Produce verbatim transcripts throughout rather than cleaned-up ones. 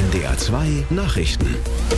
N D R zwei Nachrichten.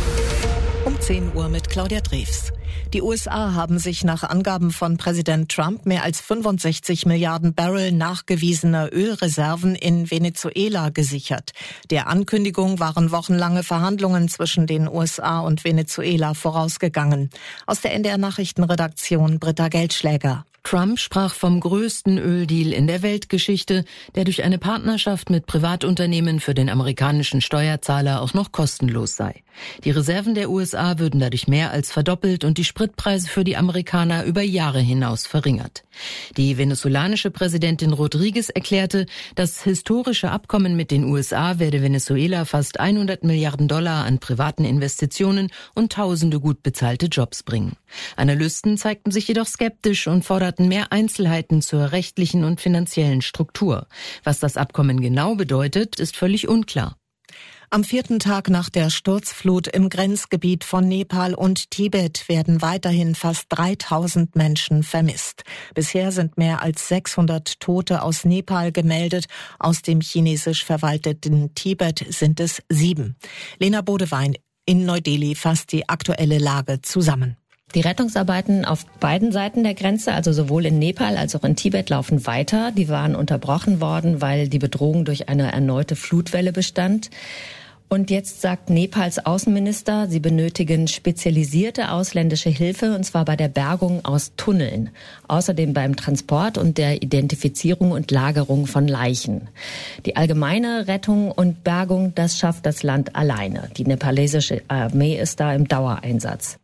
Um zehn Uhr mit Claudia Drews. Die U S A haben sich nach Angaben von Präsident Trump mehr als fünfundsechzig Milliarden Barrel nachgewiesener Ölreserven in Venezuela gesichert. Der Ankündigung waren wochenlange Verhandlungen zwischen den U S A und Venezuela vorausgegangen. Aus der N D R Nachrichtenredaktion Britta Geldschläger. Trump sprach vom größten Öldeal in der Weltgeschichte, der durch eine Partnerschaft mit Privatunternehmen für den amerikanischen Steuerzahler auch noch kostenlos sei. Die Reserven der U S A würden dadurch mehr als verdoppelt und die Spritpreise für die Amerikaner über Jahre hinaus verringert. Die venezolanische Präsidentin Rodriguez erklärte, das historische Abkommen mit den U S A werde Venezuela fast hundert Milliarden Dollar an privaten Investitionen und tausende gut bezahlte Jobs bringen. Analysten zeigten sich jedoch skeptisch und forderten mehr Einzelheiten zur rechtlichen und finanziellen Struktur. Was das Abkommen genau bedeutet, ist völlig unklar. Am vierten Tag nach der Sturzflut im Grenzgebiet von Nepal und Tibet werden weiterhin fast dreitausend Menschen vermisst. Bisher sind mehr als sechshundert Tote aus Nepal gemeldet. Aus dem chinesisch verwalteten Tibet sind es sieben. Lena Bodewein in Neu-Delhi fasst die aktuelle Lage zusammen. Die Rettungsarbeiten auf beiden Seiten der Grenze, also sowohl in Nepal als auch in Tibet, laufen weiter. Die waren unterbrochen worden, weil die Bedrohung durch eine erneute Flutwelle bestand. Und jetzt sagt Nepals Außenminister, sie benötigen spezialisierte ausländische Hilfe, und zwar bei der Bergung aus Tunneln. Außerdem beim Transport und der Identifizierung und Lagerung von Leichen. Die allgemeine Rettung und Bergung, das schafft das Land alleine. Die nepalesische Armee ist da im Dauereinsatz.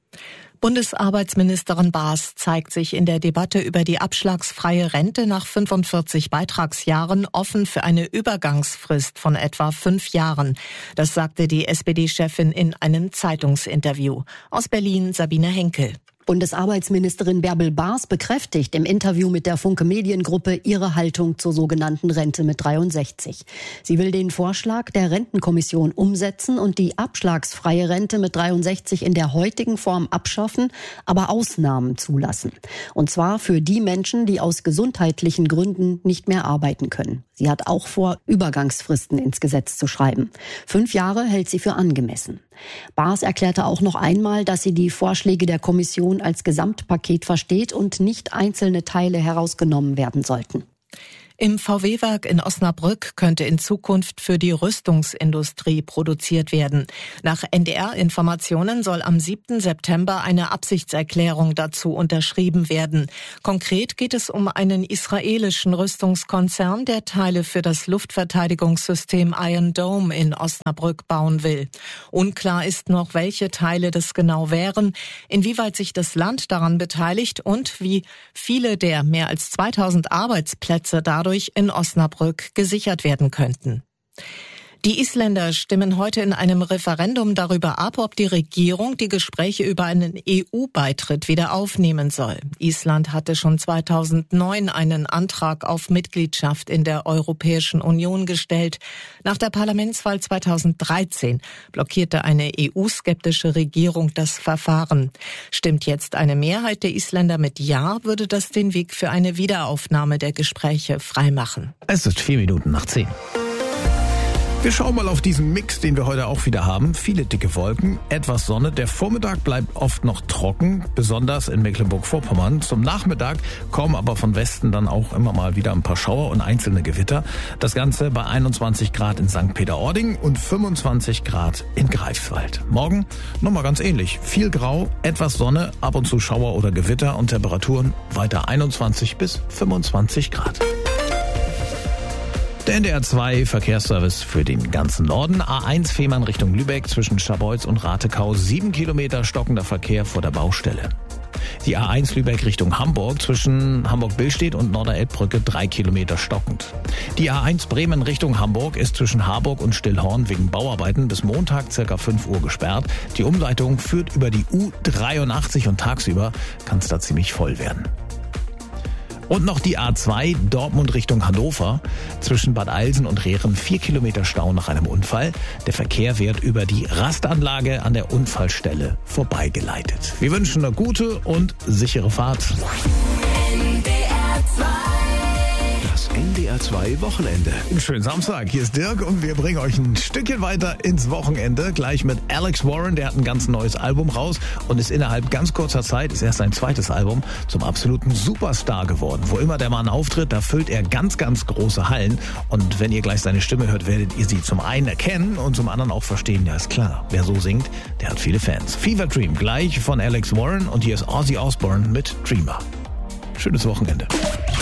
Bundesarbeitsministerin Baas zeigt sich in der Debatte über die abschlagsfreie Rente nach fünfundvierzig Beitragsjahren offen für eine Übergangsfrist von etwa fünf Jahren. Das sagte die S P D-Chefin in einem Zeitungsinterview. Aus Berlin Sabine Henkel. Bundesarbeitsministerin Bärbel Baas bekräftigt im Interview mit der Funke Mediengruppe ihre Haltung zur sogenannten Rente mit dreiundsechzig. Sie will den Vorschlag der Rentenkommission umsetzen und die abschlagsfreie Rente mit dreiundsechzig in der heutigen Form abschaffen, aber Ausnahmen zulassen. Und zwar für die Menschen, die aus gesundheitlichen Gründen nicht mehr arbeiten können. Sie hat auch vor, Übergangsfristen ins Gesetz zu schreiben. Fünf Jahre hält sie für angemessen. Baas erklärte auch noch einmal, dass sie die Vorschläge der Kommission als Gesamtpaket versteht und nicht einzelne Teile herausgenommen werden sollten. Im V W-Werk in Osnabrück könnte in Zukunft für die Rüstungsindustrie produziert werden. Nach N D R-Informationen soll am siebten September eine Absichtserklärung dazu unterschrieben werden. Konkret geht es um einen israelischen Rüstungskonzern, der Teile für das Luftverteidigungssystem Iron Dome in Osnabrück bauen will. Unklar ist noch, welche Teile das genau wären, inwieweit sich das Land daran beteiligt und wie viele der mehr als zweitausend Arbeitsplätze dadurch in Osnabrück gesichert werden könnten. Die Isländer stimmen heute in einem Referendum darüber ab, ob die Regierung die Gespräche über einen E U-Beitritt wieder aufnehmen soll. Island hatte schon zweitausendneun einen Antrag auf Mitgliedschaft in der Europäischen Union gestellt. Nach der Parlamentswahl zweitausenddreizehn blockierte eine E U-skeptische Regierung das Verfahren. Stimmt jetzt eine Mehrheit der Isländer mit Ja, würde das den Weg für eine Wiederaufnahme der Gespräche freimachen. Es ist vier Minuten nach zehn. Wir schauen mal auf diesen Mix, den wir heute auch wieder haben. Viele dicke Wolken, etwas Sonne. Der Vormittag bleibt oft noch trocken, besonders in Mecklenburg-Vorpommern. Zum Nachmittag kommen aber von Westen dann auch immer mal wieder ein paar Schauer und einzelne Gewitter. Das Ganze bei einundzwanzig Grad in Sankt Peter-Ording und fünfundzwanzig Grad in Greifswald. Morgen nochmal ganz ähnlich. Viel Grau, etwas Sonne, ab und zu Schauer oder Gewitter und Temperaturen weiter einundzwanzig bis fünfundzwanzig Grad. Der N D R zwei Verkehrsservice für den ganzen Norden. A eins Fehmarn Richtung Lübeck zwischen Scharbeutz und Ratekau. Sieben Kilometer stockender Verkehr vor der Baustelle. Die A eins Lübeck Richtung Hamburg zwischen Hamburg-Billstedt und Norderelbbrücke drei Kilometer stockend. Die A eins Bremen Richtung Hamburg ist zwischen Harburg und Stillhorn wegen Bauarbeiten bis Montag circa fünf Uhr gesperrt. Die Umleitung führt über die U dreiundachtzig und tagsüber kann es da ziemlich voll werden. Und noch die A zwei Dortmund Richtung Hannover. Zwischen Bad Eilsen und Rehren vier Kilometer Stau nach einem Unfall. Der Verkehr wird über die Rastanlage an der Unfallstelle vorbeigeleitet. Wir wünschen eine gute und sichere Fahrt. Das N D R H zwei Wochenende. Einen schönen Samstag. Hier ist Dirk und wir bringen euch ein Stückchen weiter ins Wochenende. Gleich mit Alex Warren, der hat ein ganz neues Album raus und ist innerhalb ganz kurzer Zeit, ist erst sein zweites Album, zum absoluten Superstar geworden. Wo immer der Mann auftritt, da füllt er ganz, ganz große Hallen. Und wenn ihr gleich seine Stimme hört, werdet ihr sie zum einen erkennen und zum anderen auch verstehen. Ja, ist klar, wer so singt, der hat viele Fans. Fever Dream, gleich von Alex Warren und hier ist Ozzy Osbourne mit Dreamer. Schönes Wochenende.